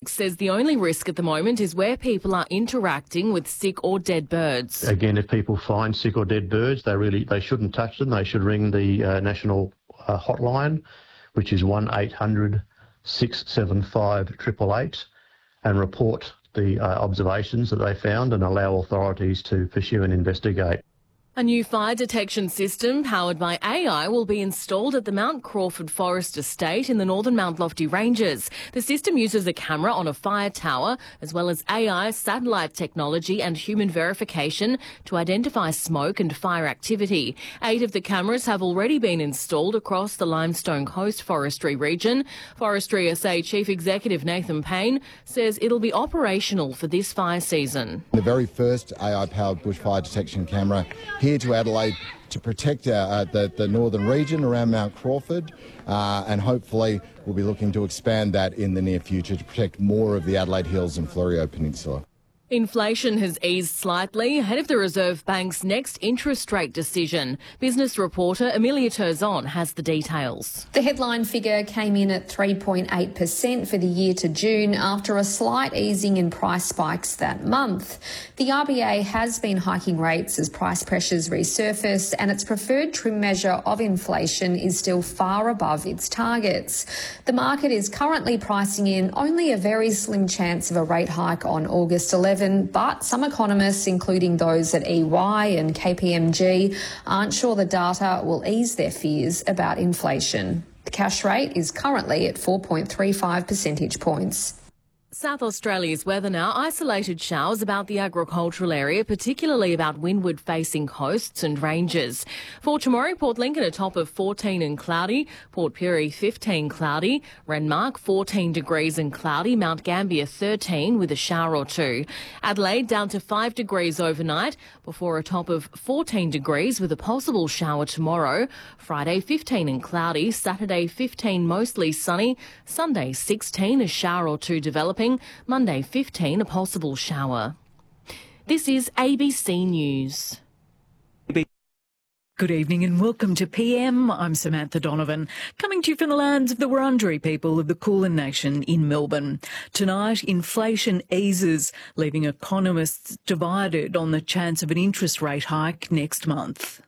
says the only risk at the moment is where people are interacting with sick or dead birds. Again, if people find sick or dead birds, they shouldn't touch them. They should ring the national hotline, which is 1800 675 888, and report the observations that they found and allow authorities to pursue and investigate. A new fire detection system powered by AI will be installed at the Mount Crawford Forest Estate in the northern Mount Lofty Ranges. The system uses a camera on a fire tower, as well as AI, satellite technology and human verification to identify smoke and fire activity. 8 of the cameras have already been installed across the Limestone Coast Forestry region. Forestry SA Chief Executive Nathan Payne says it'll be operational for this fire season. The very first AI-powered bushfire detection camera here to Adelaide to protect the northern region around Mount Crawford, and hopefully we'll be looking to expand that in the near future to protect more of the Adelaide Hills and Fleurieu Peninsula. Inflation has eased slightly ahead of the Reserve Bank's next interest rate decision. Business reporter Amelia Terzon has the details. The headline figure came in at 3.8% for the year to June after a slight easing in price spikes that month. The RBA has been hiking rates as price pressures resurface, and its preferred trim measure of inflation is still far above its targets. The market is currently pricing in only a very slim chance of a rate hike on August 11. But some economists, including those at EY and KPMG, aren't sure the data will ease their fears about inflation. The cash rate is currently at 4.35 percentage points. South Australia's weather now. Isolated showers about the agricultural area, particularly about windward-facing coasts and ranges. For tomorrow, Port Lincoln a top of 14 and cloudy, Port Pirie 15 cloudy, Renmark 14 degrees and cloudy, Mount Gambier 13 with a shower or two. Adelaide down to 5 degrees overnight before a top of 14 degrees with a possible shower tomorrow. Friday 15 and cloudy, Saturday 15 mostly sunny, Sunday 16 a shower or two developing, Monday 15 a possible shower. This is ABC News. Good evening and welcome to PM. I'm Samantha Donovan, coming to you from the lands of the Wurundjeri people of the Kulin Nation in Melbourne. Tonight, inflation eases, leaving economists divided on the chance of an interest rate hike next month.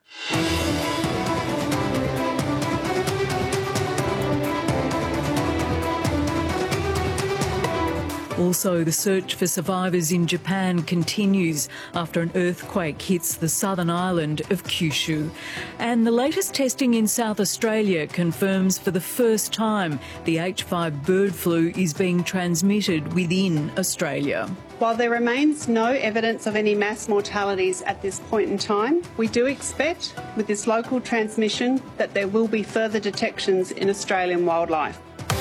Also, the search for survivors in Japan continues after an earthquake hits the southern island of Kyushu. And the latest testing in South Australia confirms for the first time the H5 bird flu is being transmitted within Australia. While there remains no evidence of any mass mortalities at this point in time, we do expect, with this local transmission, that there will be further detections in Australian wildlife.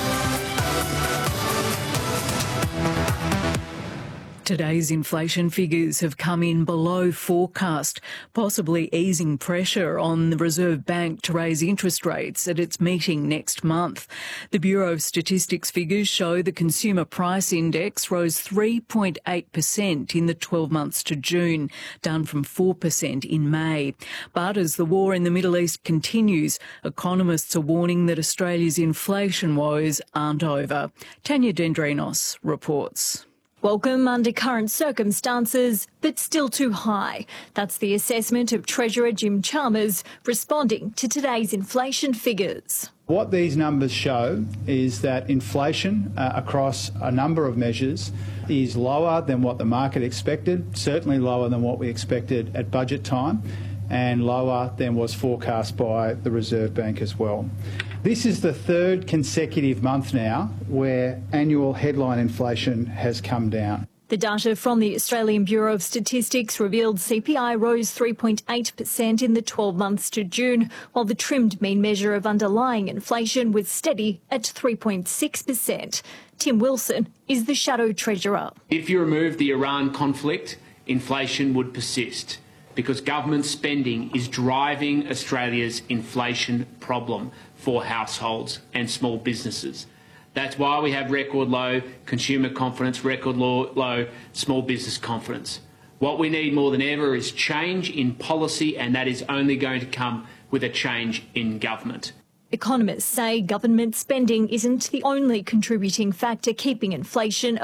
Today's inflation figures have come in below forecast, possibly easing pressure on the Reserve Bank to raise interest rates at its meeting next month. The Bureau of Statistics figures show the Consumer Price Index rose 3.8% in the 12 months to June, down from 4% in May. But as the war in the Middle East continues, economists are warning that Australia's inflation woes aren't over. Tanya Dendrinos reports. Welcome under current circumstances, but still too high. That's the assessment of Treasurer Jim Chalmers responding to today's inflation figures. What these numbers show is that inflation across a number of measures is lower than what the market expected, certainly lower than what we expected at budget time, and lower than was forecast by the Reserve Bank as well. This is the third consecutive month now where annual headline inflation has come down. The data from the Australian Bureau of Statistics revealed CPI rose 3.8% in the 12 months to June, while the trimmed mean measure of underlying inflation was steady at 3.6%. Tim Wilson is the shadow treasurer. If you remove the Iran conflict, inflation would persist because government spending is driving Australia's inflation problem for households and small businesses. That's why we have record low consumer confidence, record low small business confidence. What we need more than ever is change in policy, and that is only going to come with a change in government. Economists say government spending isn't the only contributing factor keeping inflation